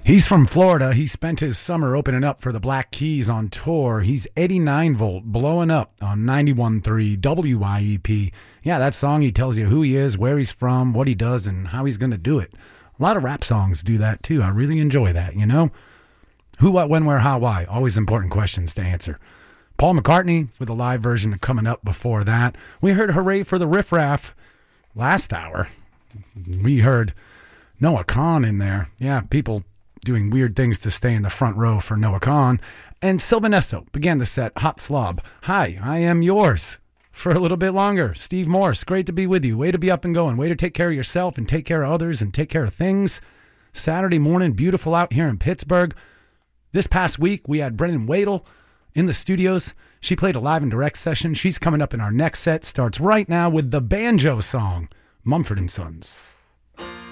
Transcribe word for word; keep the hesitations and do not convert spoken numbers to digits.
He's from Florida. He spent his summer opening up for the Black Keys on tour. He's eighty-nine volt, blowing up on ninety-one point three W I E P. Yeah, that song, he tells you who he is, where he's from, what he does, and how he's going to do it. A lot of rap songs do that, too. I really enjoy that, you know? Who, what, when, where, how, why. Always important questions to answer. Paul McCartney with a live version coming up before that. We heard Hooray for the Riff Raff last hour. We heard Noah Kahan in there. Yeah, people doing weird things to stay in the front row for Noah Kahan. And Sylvan Esso began the set, Hot Slob. Hi, I am yours for a little bit longer. Steve Morse, great to be with you. Way to be up and going. Way to take care of yourself and take care of others and take care of things. Saturday morning, beautiful out here in Pittsburgh. This past week, we had Brennan Wadle in the studios. She played a live and direct session. She's coming up in our next set. Starts right now with the banjo song, Mumford and Sons.